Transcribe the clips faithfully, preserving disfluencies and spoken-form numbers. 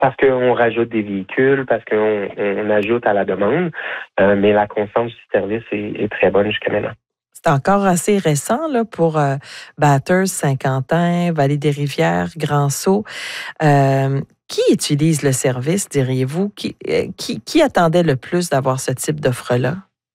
Parce qu'on rajoute des véhicules, parce qu'on on ajoute à la demande, euh, mais la constance du service est, est très bonne jusqu'à maintenant. C'est encore assez récent là, pour euh, Bathurst, Saint-Quentin, Vallée-des-Rivières, Grand-Sault. Euh, qui utilise le service, diriez-vous? Qui, euh, qui, qui attendait le plus d'avoir ce type d'offre-là?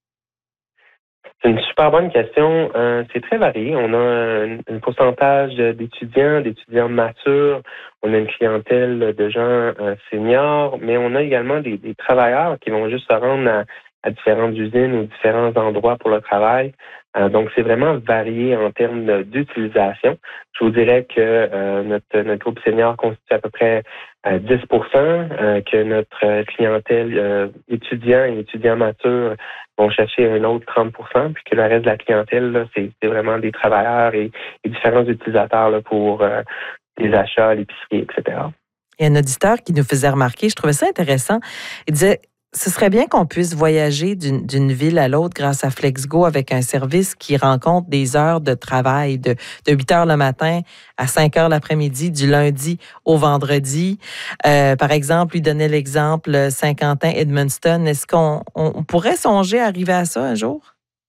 C'est une super bonne question. Euh, c'est très varié. On a un, un pourcentage d'étudiants, d'étudiants matures. On a une clientèle de gens euh, seniors, mais on a également des, des travailleurs qui vont juste se rendre à, à différentes usines ou différents endroits pour le travail. Euh, donc, c'est vraiment varié en termes d'utilisation. Je vous dirais que euh, notre, notre groupe senior constitue à peu près euh, dix pour cent, euh, que notre clientèle euh, étudiant et étudiants matures vont chercher un autre trente pour cent, puis que le reste de la clientèle, là, c'est, c'est vraiment des travailleurs et, et différents utilisateurs là, pour euh, les achats, l'épicerie, et cetera. Il y a un auditeur qui nous faisait remarquer, je trouvais ça intéressant, il disait, ce serait bien qu'on puisse voyager d'une, d'une ville à l'autre grâce à FlexGo avec un service qui rencontre des heures de travail de, de huit heures le matin à cinq heures l'après-midi, du lundi au vendredi. Euh, par exemple, lui donnait l'exemple Saint-Quentin-Edmundston. Est-ce qu'on on pourrait songer à arriver à ça un jour?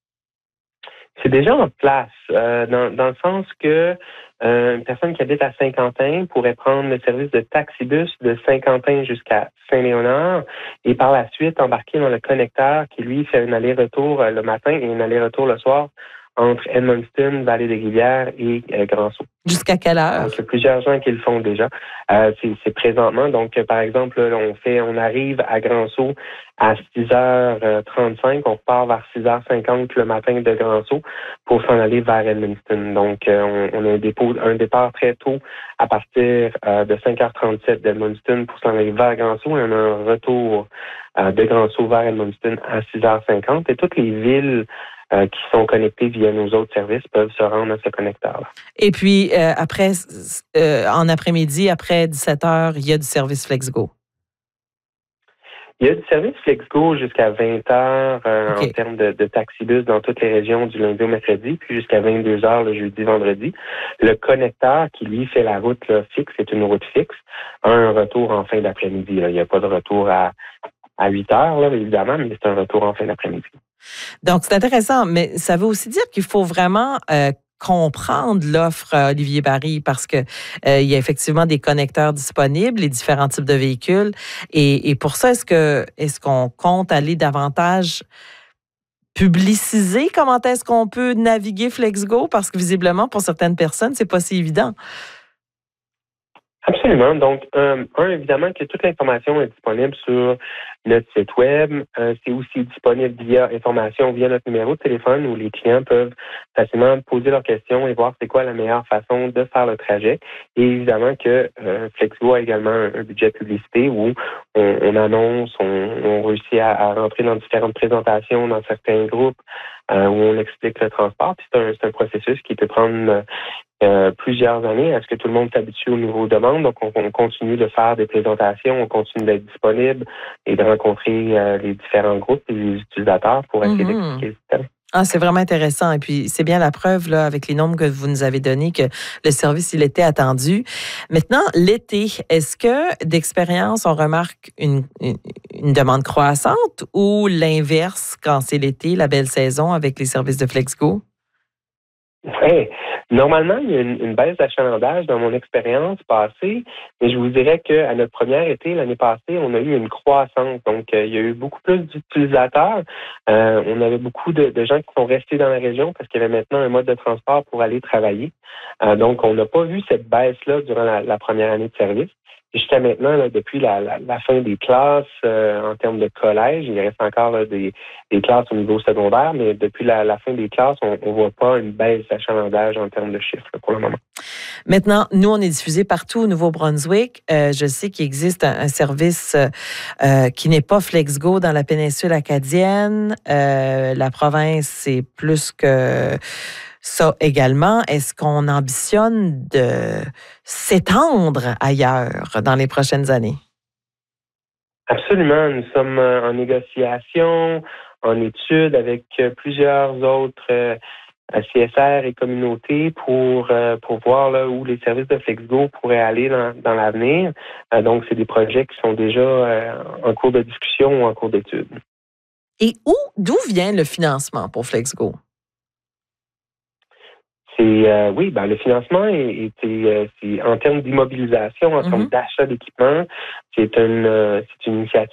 C'est déjà en place, euh, dans, dans le sens que euh, une personne qui habite à Saint-Quentin pourrait prendre le service de taxibus de Saint-Quentin jusqu'à Saint-Léonard et par la suite embarquer dans le connecteur qui, lui, fait un aller-retour le matin et un aller-retour le soir entre Edmundston, Vallée-des-Rivières et euh, Grand-Sault. Jusqu'à quelle heure? Donc, il y a plusieurs gens qui le font déjà. Euh, c'est, c'est présentement. Donc, par exemple, là, on fait, on arrive à Grand-Sault à six heures trente-cinq. On repart vers six heures cinquante le matin de Grand-Sault pour s'en aller vers Edmundston. Donc, euh, on, on a un dépôt, un départ très tôt à partir euh, de cinq heures trente-sept d'Edmundston pour s'en aller vers Grand-Sault et on a un retour euh, de Grand-Sault vers Edmundston à six heures cinquante. Et toutes les villes Euh, qui sont connectés via nos autres services peuvent se rendre à ce connecteur-là. Et puis, euh, après, euh, en après-midi, après dix-sept heures, il y a du service FlexGo. Il y a du service FlexGo jusqu'à vingt heures euh, Okay. en termes de, de taxibus dans toutes les régions du lundi au mercredi, puis jusqu'à vingt-deux heures le jeudi, vendredi. Le connecteur qui, lui, fait la route là, fixe, c'est une route fixe, a un retour en fin d'après-midi. Là. Il n'y a pas de retour à, à huit heures, là, évidemment, mais c'est un retour en fin d'après-midi. Donc, c'est intéressant, mais ça veut aussi dire qu'il faut vraiment euh, comprendre l'offre euh, Olivier Barry parce que euh, il y a effectivement des connecteurs disponibles, les différents types de véhicules. Et, et pour ça, est-ce que est-ce qu'on compte aller davantage publiciser comment est-ce qu'on peut naviguer FlexGo? Parce que visiblement, pour certaines personnes, c'est pas si évident. Absolument. Donc, euh, un, évidemment que toute l'information est disponible sur notre site web. Euh, c'est aussi disponible via information, via notre numéro de téléphone où les clients peuvent facilement poser leurs questions et voir c'est quoi la meilleure façon de faire le trajet. Et évidemment que euh, FlexGo a également un, un budget de publicité où on, on annonce, on, on réussit à, à rentrer dans différentes présentations dans certains groupes euh, où on explique le transport. Puis c'est un, c'est un processus qui peut prendre Euh, plusieurs années à ce que tout le monde s'habitue aux nouveaux demandes. Donc, on, on continue de faire des présentations, on continue d'être disponible et de rencontrer euh, les différents groupes et les utilisateurs pour essayer mm-hmm. d'expliquer le système. Ah, c'est vraiment intéressant. Et puis, c'est bien la preuve, là, avec les nombres que vous nous avez donnés, que le service, il était attendu. Maintenant, l'été, est-ce que d'expérience, on remarque une, une, une demande croissante ou l'inverse quand c'est l'été, la belle saison avec les services de FlexGo? Oui. Normalement, il y a une, une baisse d'achalandage dans mon expérience passée, mais je vous dirais qu'à notre premier été, l'année passée, on a eu une croissance. Donc, euh, il y a eu beaucoup plus d'utilisateurs. Euh, on avait beaucoup de, de gens qui sont restés dans la région parce qu'il y avait maintenant un mode de transport pour aller travailler. Euh, donc, on n'a pas vu cette baisse-là durant la, la première année de service. Et jusqu'à maintenant, là, depuis la, la, la fin des classes euh, en termes de collège, il reste encore là, des, des classes au niveau secondaire, mais depuis la, la fin des classes, on ne voit pas une baisse d'achalandage en termes de chiffres là, pour le moment. Maintenant, nous, on est diffusé partout au Nouveau-Brunswick. Euh, je sais qu'il existe un, un service euh, qui n'est pas FlexGo dans la péninsule acadienne. Euh, la province, c'est plus que ça également. Est-ce qu'on ambitionne de s'étendre ailleurs dans les prochaines années? Absolument. Nous sommes en négociation, en étude avec plusieurs autres à C S R et communauté pour euh, pour voir là où les services de FlexGo pourraient aller dans, dans l'avenir. Euh, donc, c'est des projets qui sont déjà euh, en cours de discussion ou en cours d'étude. Et où, d'où vient le financement pour FlexGo? C'est euh, oui, ben le financement est, est, est, c'est en termes d'immobilisation, en Mm-hmm. termes d'achat d'équipement, c'est une euh, c'est une initiative